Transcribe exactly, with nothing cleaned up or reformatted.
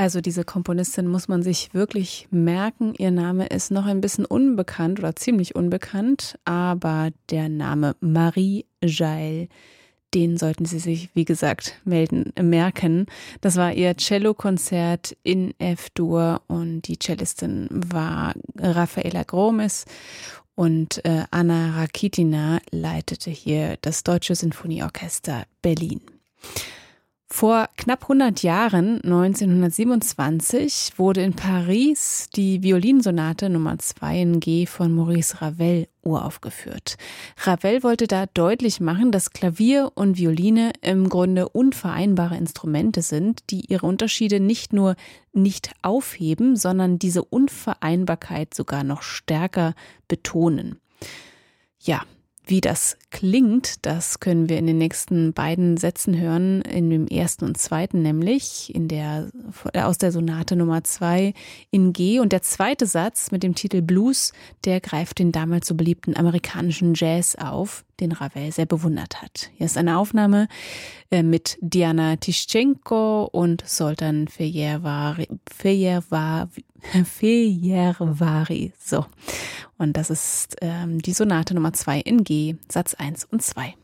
Also diese Komponistin muss man sich wirklich merken. Ihr Name ist noch ein bisschen unbekannt oder ziemlich unbekannt, aber der Name Marie Jael, den sollten Sie sich, wie gesagt, melden, merken. Das war ihr Cellokonzert in F-Dur und die Cellistin war Rafaela Gromes und äh, Anna Rakitina leitete hier das Deutsche Sinfonieorchester Berlin. Vor knapp hundert Jahren, neunzehnhundertsiebenundzwanzig, wurde in Paris die Violinsonate Nummer zwei in G von Maurice Ravel uraufgeführt. Ravel wollte da deutlich machen, dass Klavier und Violine im Grunde unvereinbare Instrumente sind, die ihre Unterschiede nicht nur nicht aufheben, sondern diese Unvereinbarkeit sogar noch stärker betonen. Ja, wie das klingt, das können wir in den nächsten beiden Sätzen hören, in dem ersten und zweiten nämlich, in der, aus der Sonate Nummer zwei in G. Und der zweite Satz mit dem Titel Blues, der greift den damals so beliebten amerikanischen Jazz auf, den Ravel sehr bewundert hat. Hier ist eine Aufnahme äh, mit Diana Tischchenko und Zoltan Fejervari. Fejervari. Fejervari. So. Und das ist ähm, die Sonate Nummer zwei in G, Satz eins und zwei.